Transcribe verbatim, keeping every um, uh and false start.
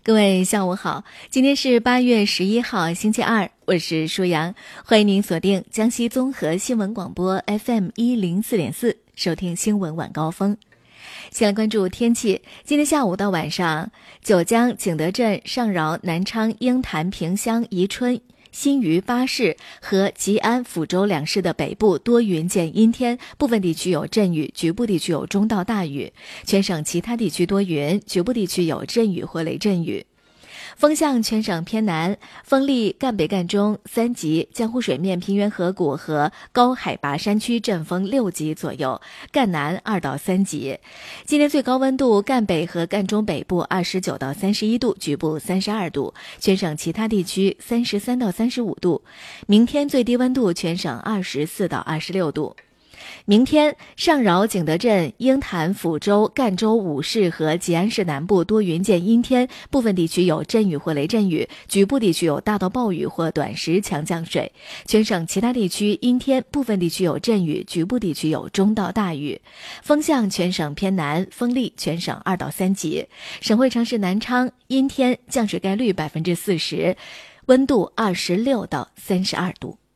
各位下午好，今天是八月十一号星期二，我是舒阳，欢迎您锁定江西综合新闻广播 F M 一零四点四，收听新闻晚高峰。先来关注天气，今天下午到晚上，九江、景德镇、上饶、南昌、鹰潭、萍乡、宜春、新余八市和吉安、抚州两市的北部多云见阴天，部分地区有阵雨，局部地区有中到大雨。全省其他地区多云，局部地区有阵雨或雷阵雨。风向全省偏南，风力赣北赣中三级，江湖水面平原河谷和高海拔山区阵风六级左右，赣南二到三级。今天最高温度，赣北和赣中北部二十九到三十一度，局部三十二度，全省其他地区三十三到三十五度。明天最低温度全省二十四到二十六度。明天，上饶、景德镇、鹰潭、抚州、赣州五市和吉安市南部多云见阴天，部分地区有阵雨或雷阵雨，局部地区有大到暴雨或短时强降水。全省其他地区阴天，部分地区有阵雨，局部地区有中到大雨。风向全省偏南，风力全省二到三级。省会城市南昌阴天，降水概率百分之四十，温度二十六到三十二度。